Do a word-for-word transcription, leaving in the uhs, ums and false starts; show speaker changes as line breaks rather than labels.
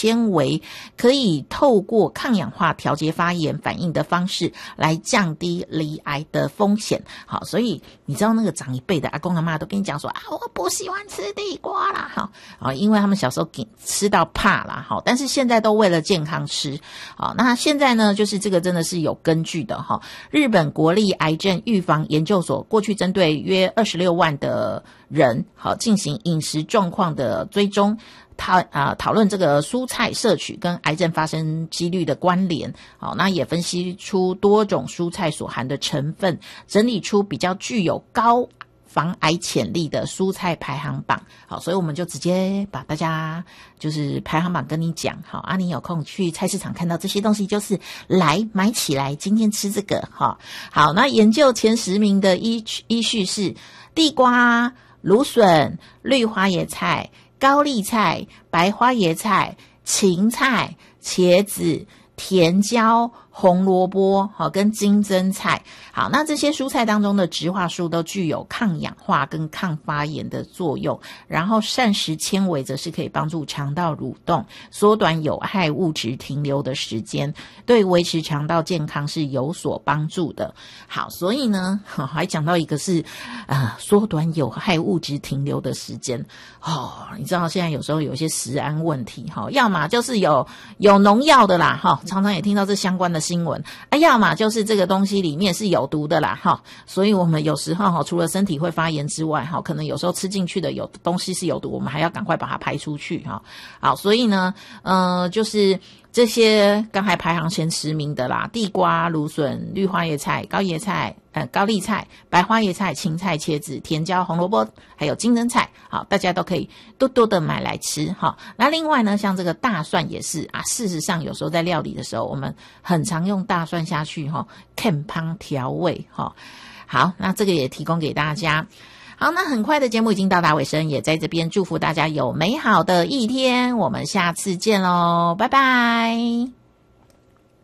纤维可以透过抗氧化调节发炎反应的方式来降低罹癌的风险。好，所以你知道那个长一辈的阿公阿嬷都跟你讲说啊，我不喜欢吃地瓜啦，好啊，因为他们小时候给吃到怕啦，好，但是现在都为了健康吃。好，那现在呢，就是这个真的是有根据的哈。日本国立癌症预防研究所过去针对约二十六万的人，好进行饮食状况的追踪。讨啊讨论这个蔬菜摄取跟癌症发生几率的关联，好，那也分析出多种蔬菜所含的成分，整理出比较具有高防癌潜力的蔬菜排行榜。好，所以我们就直接把大家就是排行榜跟你讲，好啊，你有空去菜市场看到这些东西，就是来买起来，今天吃这个哈。好，那研究前十名的依依序是地瓜、芦笋、绿花椰菜、高丽菜、白花椰菜、芹菜、茄子、甜椒、红萝卜，好，跟金针菜。好，那这些蔬菜当中的植化素都具有抗氧化跟抗发炎的作用，然后膳食纤维则是可以帮助肠道蠕动，缩短有害物质停留的时间，对维持肠道健康是有所帮助的。好，所以呢，还讲到一个是呃缩短有害物质停留的时间。哦，你知道现在有时候有一些食安问题，哈，要么就是有有农药的啦，哈，常常也听到这相关的新闻，啊，要么就是这个东西里面是有毒的啦，哈，所以我们有时候哈，除了身体会发炎之外，哈，可能有时候吃进去的有东西是有毒，我们还要赶快把它排出去，哈。好，所以呢，呃，就是这些刚才排行前十名的啦，地瓜、芦笋、绿花椰菜、高椰菜、呃高丽菜、白花椰菜、芹菜、茄子、甜椒、红萝卜，还有金针菜，好，大家都可以多多的买来吃哈。那另外呢，像这个大蒜也是啊，事实上有时候在料理的时候，我们很常用大蒜下去哈，看汤调味哈。好，那这个也提供给大家。好，那很快的节目已经到达尾声，也在这边祝福大家有美好的一天，我们下次见咯，拜拜。